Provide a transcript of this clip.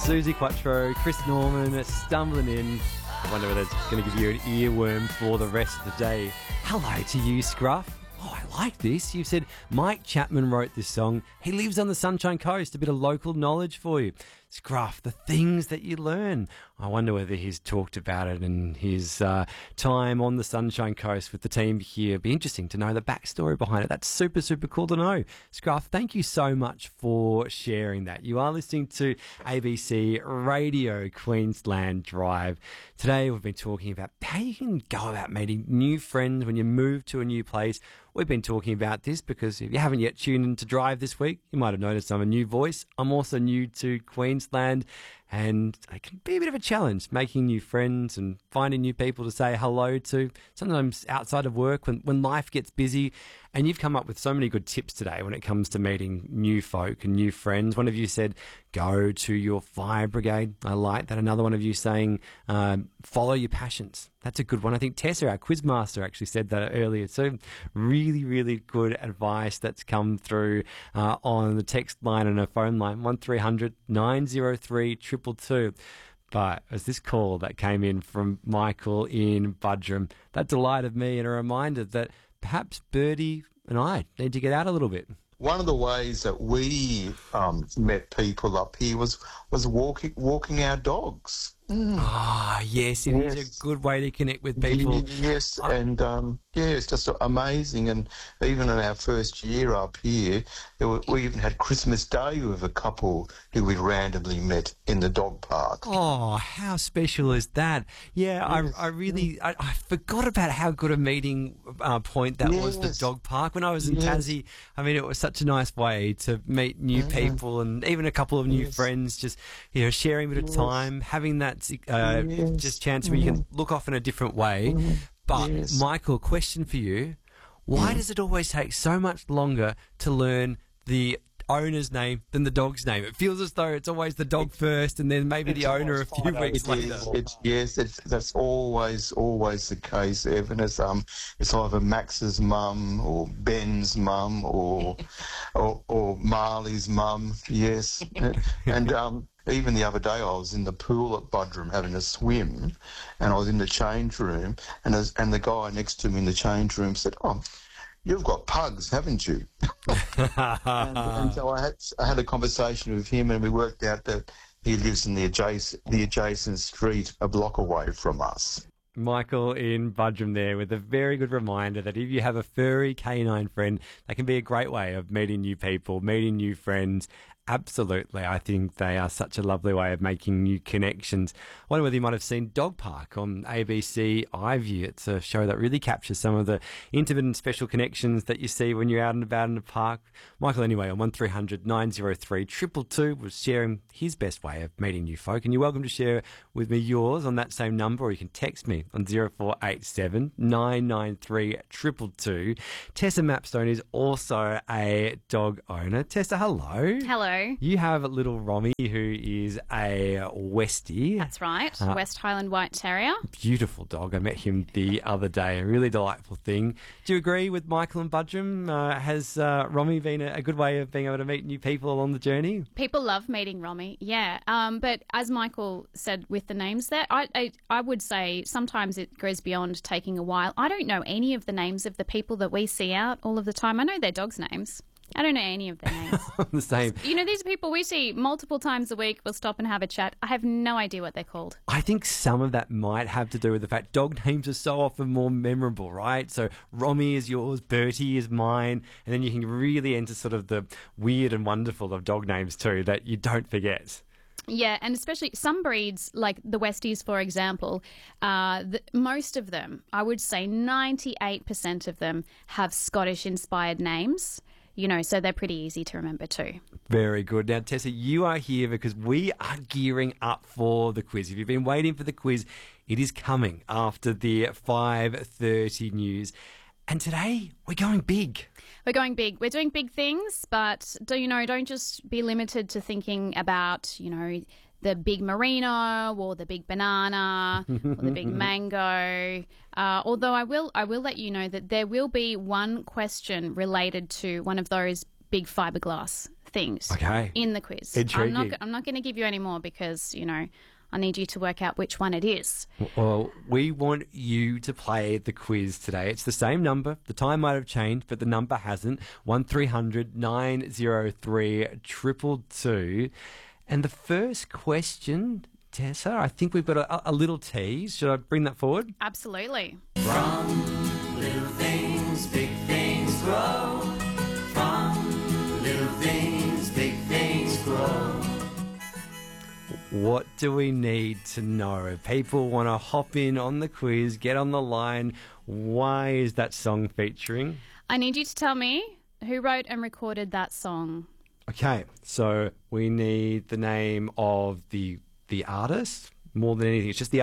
Susie Quattro, Chris Norman stumbling in. I wonder whether it's going to give you an earworm for the rest of the day. Hello to you, Scruff. Oh, I like this. You said Mike Chapman wrote this song. He lives on the Sunshine Coast. A bit of local knowledge for you. Scruff, the things that you learn. I wonder whether he's talked about it in his time on the Sunshine Coast with the team here. It'd be interesting to know the backstory behind it. That's super, super cool to know. Scruff, thank you so much for sharing that. You are listening to ABC Radio Queensland Drive. Today we've been talking about how you can go about meeting new friends when you move to a new place. We've been talking about this because if you haven't yet tuned in to Drive this week, you might have noticed I'm a new voice. I'm also new to Queensland, and it can be a bit of a challenge making new friends and finding new people to say hello to, sometimes outside of work when life gets busy. And you've come up with so many good tips today when it comes to meeting new folk and new friends. One of you said, go to your fire brigade. I like that. Another one of you saying, follow your passions. That's a good one. I think Tessa, our quizmaster, actually said that earlier. So really, really good advice that's come through on the text line and a phone line, 1300 903 222. But it was this call that came in from Michael in Budrum that delighted me, and a reminder that perhaps Birdie and I need to get out a little bit. One of the ways that we met people up here was walking our dogs. Ah, yes, it is a good way to connect with people. Yes, and it's just amazing. And even in our first year up here, we even had Christmas Day with a couple who we randomly met in the dog park. Oh, how special is that? Yeah, yes. I forgot about how good a meeting point that was, the dog park. When I was in Tassie, I mean, it was such a nice way to meet new people and even a couple of new friends, just, sharing a bit of time, having that just chance where you can look off in a different way. But, Michael, question for you. Why does it always take so much longer to learn the owner's name than the dog's name? It feels as though it's always the dog first and then maybe the owner a few weeks later. That's always the case, Evan. It's either Max's mum or Ben's mum or Marley's mum, yes. And even the other day I was in the pool at Budrum having a swim, and I was in the change room, and the guy next to me in the change room said, "Oh, you've got pugs, haven't you?" and so I had a conversation with him, and we worked out that he lives in the adjacent street a block away from us. Michael in Budrum there with a very good reminder that if you have a furry canine friend, that can be a great way of meeting new people, meeting new friends. Absolutely. I think they are such a lovely way of making new connections. I wonder whether you might have seen Dog Park on ABC iView. It's a show that really captures some of the intimate and special connections that you see when you're out and about in the park. Michael, anyway, on 1300 903 222 was sharing his best way of meeting new folk, and you're welcome to share with me yours on that same number, or you can text me on 0487 993 222. Tessa Mapstone is also a dog owner. Tessa, hello. Hello. You have little Romy, who is a Westie. That's right, West Highland White Terrier. Beautiful dog. I met him the other day. A really delightful thing. Do you agree with Michael and Budrum? Has Romy been a good way of being able to meet new people along the journey? People love meeting Romy, yeah. But as Michael said with the names there, I would say sometimes it goes beyond taking a while. I don't know any of the names of the people that we see out all of the time. I know their dogs' names. I don't know any of their names. The same. These are people we see multiple times a week. We'll stop and have a chat. I have no idea what they're called. I think some of that might have to do with the fact dog names are so often more memorable, right? So Romy is yours, Bertie is mine, and then you can really enter sort of the weird and wonderful of dog names too that you don't forget. Yeah, and especially some breeds, like the Westies, for example, most of them, I would say 98% of them have Scottish-inspired names. So they're pretty easy to remember too. Very good. Now, Tessa, you are here because we are gearing up for the quiz. If you've been waiting for the quiz, it is coming after the 5:30 news. And today, we're going big. We're going big. We're doing big things, but don't just be limited to thinking about, the big merino or the big banana or the big mango. Although I will let you know that there will be one question related to one of those big fiberglass things Okay. in the quiz. Intriguing. I'm not going to give you any more because, I need you to work out which one it is. Well, we want you to play the quiz today. It's the same number. The time might have changed, but the number hasn't. 1300 903 222. And the first question, Tessa, I think we've got a little tease. Should I bring that forward? Absolutely. From little things, big things grow. From little things, big things grow. What do we need to know? People want to hop in on the quiz, get on the line. Why is that song featuring? I need you to tell me who wrote and recorded that song. Okay, so we need the name of the artist more than anything. It's just the